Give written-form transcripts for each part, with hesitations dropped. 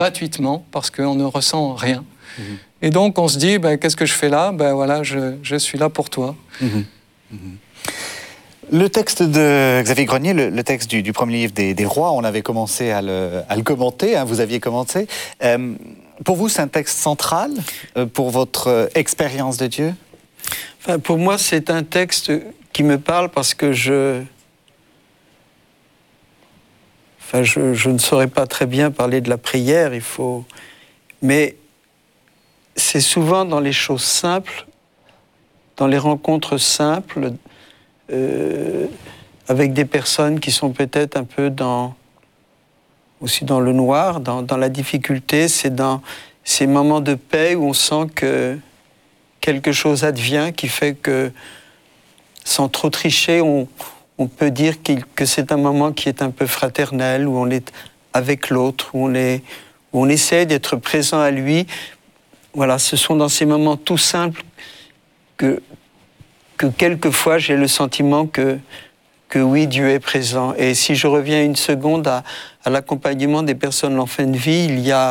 gratuitement, parce qu'on ne ressent rien. Et donc, on se dit, qu'est-ce que je fais là? Voilà, je suis là pour toi. Le texte de Xavier Grenier, le texte du premier livre des rois, on avait commencé à le commenter, hein, vous aviez commencé. Pour vous, c'est un texte central pour votre expérience de Dieu? Enfin, pour moi, c'est un texte qui me parle parce que je ne saurais pas très bien parler de la prière, mais c'est souvent dans les choses simples, dans les rencontres simples, avec des personnes qui sont peut-être un peu aussi dans le noir, dans la difficulté. C'est dans ces moments de paix où on sent que quelque chose advient qui fait que, sans trop tricher, on peut dire que c'est un moment qui est un peu fraternel, où on est avec l'autre, où on essaie d'être présent à lui. Voilà, ce sont dans ces moments tout simples que quelquefois j'ai le sentiment que oui, Dieu est présent. Et si je reviens une seconde à l'accompagnement des personnes en fin de vie,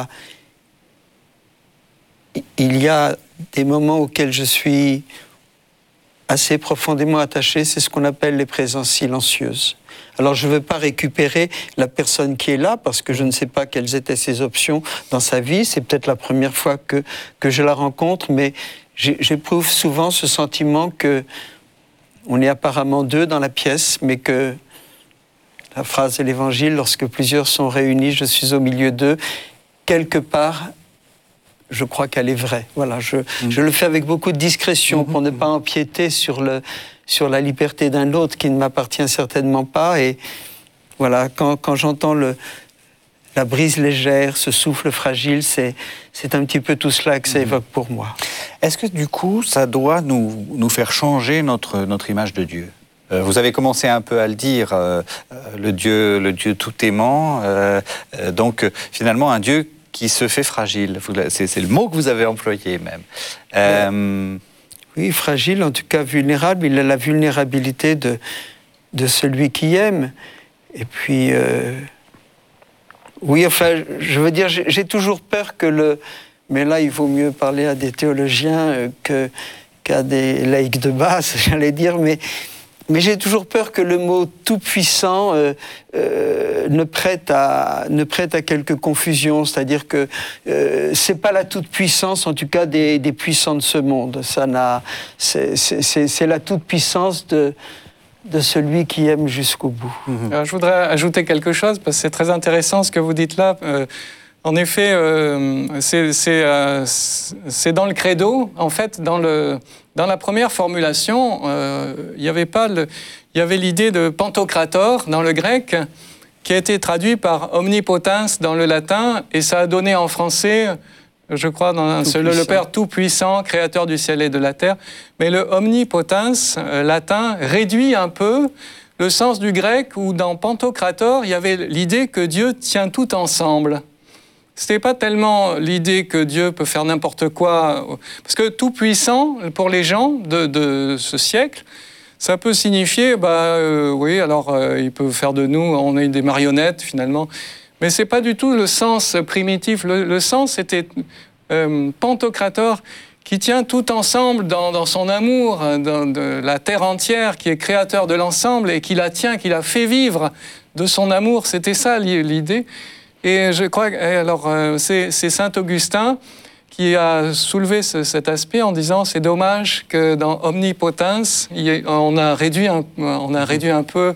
il y a des moments auxquels je suis assez profondément attaché, c'est ce qu'on appelle les présences silencieuses. Alors je ne veux pas récupérer la personne qui est là, parce que je ne sais pas quelles étaient ses options dans sa vie, c'est peut-être la première fois que je la rencontre, mais j'éprouve souvent ce sentiment que on est apparemment deux dans la pièce, mais que la phrase de l'Évangile, lorsque plusieurs sont réunis, je suis au milieu d'eux, quelque part, je crois qu'elle est vraie. Voilà, je le fais avec beaucoup de discrétion pour ne pas empiéter sur la liberté d'un autre qui ne m'appartient certainement pas. Et voilà, quand j'entends la brise légère, ce souffle fragile, c'est un petit peu tout cela que ça évoque pour moi. Est-ce que du coup, ça doit nous faire changer notre image de Dieu? Vous avez commencé un peu à le dire, le Dieu tout aimant, donc finalement un Dieu qui se fait fragile. C'est le mot que vous avez employé même. Oui, fragile, en tout cas vulnérable. Il a la vulnérabilité de celui qui aime. Et puis, oui, enfin, je veux dire, j'ai toujours peur que mais là, il vaut mieux parler à des théologiens qu'à des laïcs de base, j'allais dire, mais j'ai toujours peur que le mot tout-puissant ne prête à quelque confusion, c'est-à-dire que c'est pas la toute-puissance, en tout cas des puissants de ce monde. C'est la toute-puissance de celui qui aime jusqu'au bout. Alors, je voudrais ajouter quelque chose, parce que c'est très intéressant ce que vous dites là. En effet, c'est dans le credo, en fait, dans la première formulation, il y avait l'idée de pantocrator dans le grec, qui a été traduit par omnipotens dans le latin, et ça a donné en français, je crois, le Père tout-puissant, créateur du ciel et de la terre. Mais le omnipotens latin réduit un peu le sens du grec, où dans pantocrator, il y avait l'idée que Dieu tient tout ensemble. Ce n'était pas tellement l'idée que Dieu peut faire n'importe quoi, parce que tout puissant, pour les gens de ce siècle, ça peut signifier, oui, alors il peut faire de nous, on est des marionnettes finalement, mais ce n'est pas du tout le sens primitif. Le sens était pantocrator, qui tient tout ensemble dans son amour, de la terre entière, qui est créateur de l'ensemble et qui la tient, qui la fait vivre de son amour. C'était ça l'idée. Et je crois que c'est Saint Augustin qui a soulevé cet aspect en disant c'est dommage que dans omnipotens on a réduit un peu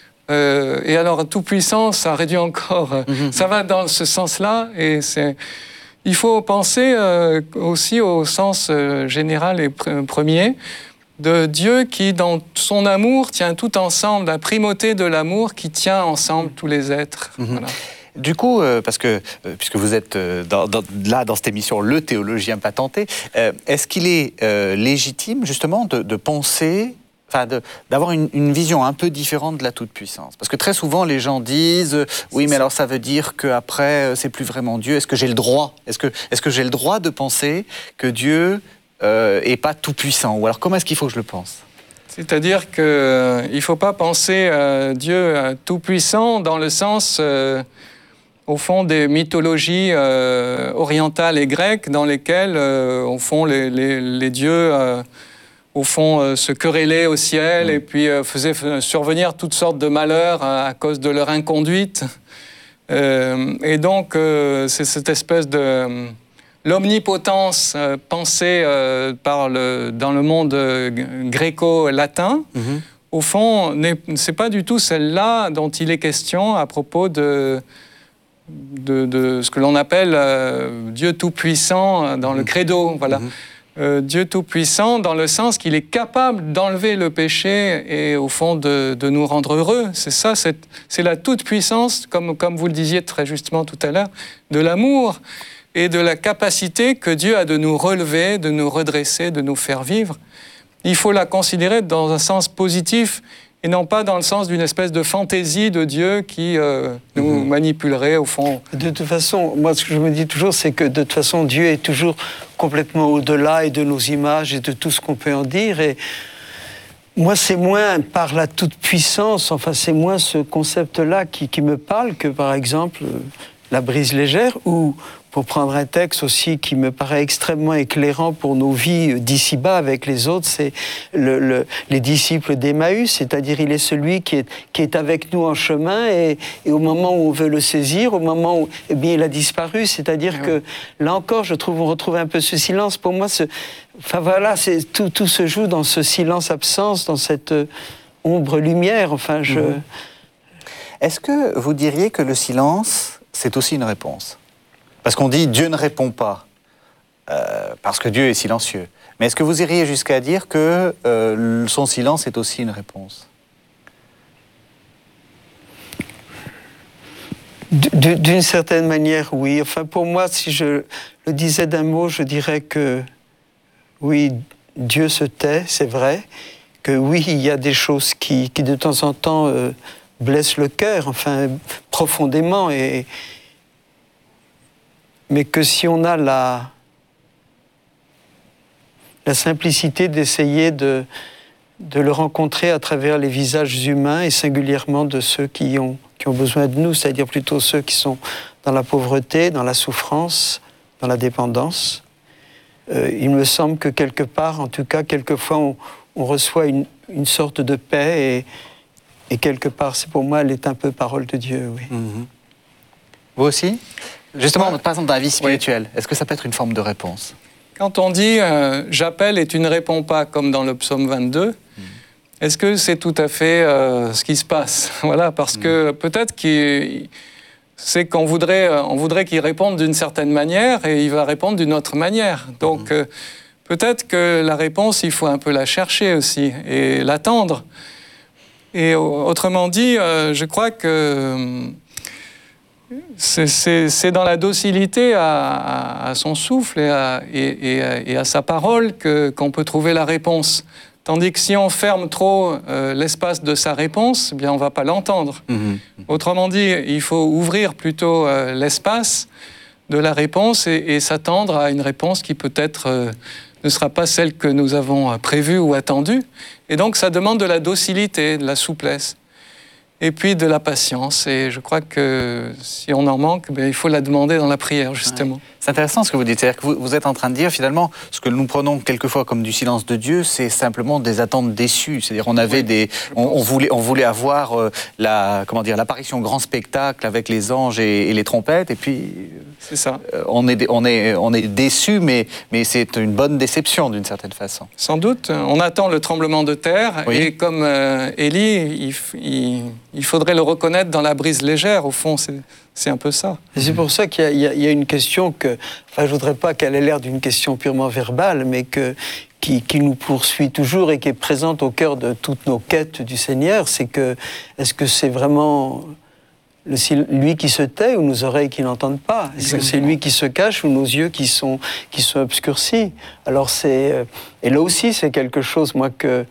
et alors tout puissant ça réduit encore. Ça va dans ce sens-là et il faut penser aussi au sens général et premier de Dieu qui, dans son amour, tient tout ensemble, la primauté de l'amour qui tient ensemble tous les êtres. Voilà. Du coup, parce que puisque vous êtes dans cette émission le théologien patenté, est-ce qu'il est légitime justement de penser, d'avoir une vision un peu différente de la toute-puissance? Parce que très souvent les gens disent oui, mais alors ça veut dire qu'après c'est plus vraiment Dieu. Est-ce que j'ai le droit? Est-ce que j'ai le droit de penser que Dieu est pas tout-puissant? Ou alors comment est-ce qu'il faut que je le pense? C'est-à-dire qu'il ne faut pas penser Dieu tout-puissant dans le sens au fond, des mythologies orientales et grecques dans lesquelles, au fond, les dieux, au fond, se querellaient au ciel et puis faisaient survenir toutes sortes de malheurs à cause de leur inconduite. Et donc, c'est cette espèce de... l'omnipotence pensée dans le monde gréco-latin, au fond, ce n'est pas du tout celle-là dont il est question à propos de ce que l'on appelle Dieu Tout-Puissant dans le credo. Voilà. Dieu Tout-Puissant dans le sens qu'il est capable d'enlever le péché et au fond de nous rendre heureux. C'est ça, c'est la toute-puissance, comme vous le disiez très justement tout à l'heure, de l'amour et de la capacité que Dieu a de nous relever, de nous redresser, de nous faire vivre. Il faut la considérer dans un sens positif et non pas dans le sens d'une espèce de fantaisie de Dieu qui nous manipulerait au fond. De toute façon, moi ce que je me dis toujours, c'est que de toute façon Dieu est toujours complètement au-delà et de nos images et de tout ce qu'on peut en dire. Et moi c'est moins par la toute-puissance, enfin c'est moins ce concept-là qui me parle que par exemple la brise légère ou... Pour prendre un texte aussi qui me paraît extrêmement éclairant pour nos vies d'ici-bas avec les autres, c'est les disciples d'Emmaüs, c'est-à-dire il est celui qui est avec nous en chemin et au moment où on veut le saisir, au moment où il a disparu, c'est-à-dire que là encore, je trouve, on retrouve un peu ce silence. Pour moi, enfin voilà, tout se joue dans ce silence-absence, dans cette ombre-lumière. Enfin, Est-ce que vous diriez que le silence, c'est aussi une réponse ? Parce qu'on dit Dieu ne répond pas, parce que Dieu est silencieux. Mais est-ce que vous iriez jusqu'à dire que son silence est aussi une réponse ? D'une certaine manière, oui. Enfin, pour moi, si je le disais d'un mot, je dirais que oui, Dieu se tait, c'est vrai. Que oui, il y a des choses qui de temps en temps blessent le cœur, enfin, profondément. Mais que si on a la simplicité d'essayer de le rencontrer à travers les visages humains et singulièrement de ceux qui ont besoin de nous, c'est-à-dire plutôt ceux qui sont dans la pauvreté, dans la souffrance, dans la dépendance, il me semble que quelque part, en tout cas, quelquefois, on reçoit une sorte de paix et quelque part, c'est pour moi, elle est un peu parole de Dieu, oui. Vous aussi ? Justement, par exemple, dans la vie spirituelle, est-ce que ça peut être une forme de réponse ? Quand on dit « j'appelle et tu ne réponds pas », comme dans le psaume 22, est-ce que c'est tout à fait ce qui se passe ? Voilà, parce que peut-être qu'on voudrait qu'il réponde d'une certaine manière et il va répondre d'une autre manière. Donc peut-être que la réponse, il faut un peu la chercher aussi et l'attendre. Et autrement dit, je crois que... c'est dans la docilité à son souffle et à sa parole qu'on peut trouver la réponse. Tandis que si on ferme trop l'espace de sa réponse, eh bien on ne va pas l'entendre. Autrement dit, il faut ouvrir plutôt l'espace de la réponse et s'attendre à une réponse qui peut-être ne sera pas celle que nous avons prévue ou attendue. Et donc ça demande de la docilité, de la souplesse. Et puis de la patience. Et je crois que si on en manque, il faut la demander dans la prière, justement. Ouais. C'est intéressant ce que vous dites. C'est-à-dire que vous êtes en train de dire, finalement, ce que nous prenons quelquefois comme du silence de Dieu, c'est simplement des attentes déçues. C'est-à-dire on avait on voulait avoir l'apparition grand spectacle avec les anges et les trompettes, et puis c'est ça. On est déçu, mais c'est une bonne déception d'une certaine façon. Sans doute. On attend le tremblement de terre, et comme Élie, il faudrait le reconnaître dans la brise légère. Au fond, c'est un peu ça. Et c'est pour ça qu'il y a une question que... Enfin, je ne voudrais pas qu'elle ait l'air d'une question purement verbale, mais qui nous poursuit toujours et qui est présente au cœur de toutes nos quêtes du Seigneur. C'est que, est-ce que c'est vraiment lui qui se tait ou nos oreilles qui n'entendent pas? Est-ce que c'est lui qui se cache ou nos yeux qui sont obscurcis? Alors et là aussi, c'est quelque chose, moi, que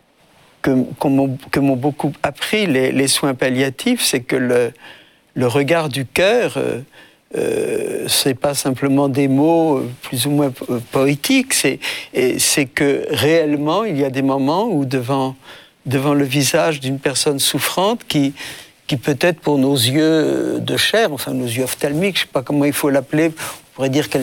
m'ont beaucoup appris les soins palliatifs, c'est que le regard du cœur, c'est pas simplement des mots plus ou moins poétiques, c'est que réellement, il y a des moments où devant le visage d'une personne souffrante qui qui peut-être pour nos yeux de chair, enfin nos yeux ophtalmiques, je ne sais pas comment il faut l'appeler, on pourrait dire qu'elle